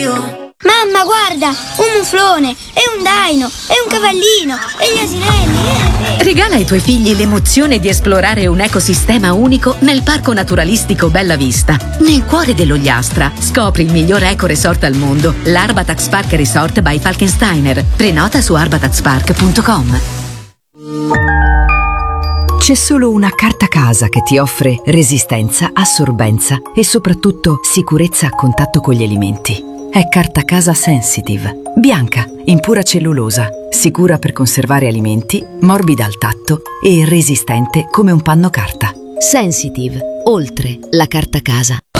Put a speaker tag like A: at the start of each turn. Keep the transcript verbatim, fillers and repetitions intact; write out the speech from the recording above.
A: Mamma, guarda, un muflone, e un daino, e un cavallino, e gli asinelli.
B: Regala ai tuoi figli l'emozione di esplorare un ecosistema unico nel Parco Naturalistico Bella Vista. Nel cuore dell'Ogliastra scopri il miglior eco resort al mondo, l'Arbatax Park Resort by Falkensteiner. Prenota su arbatax park punto com.
C: C'è solo una carta casa che ti offre resistenza, assorbenza e soprattutto sicurezza a contatto con gli alimenti. È Carta Casa Sensitive, bianca, in pura cellulosa, sicura per conservare alimenti, morbida al tatto e resistente come un panno carta.
D: Sensitive, oltre la carta casa.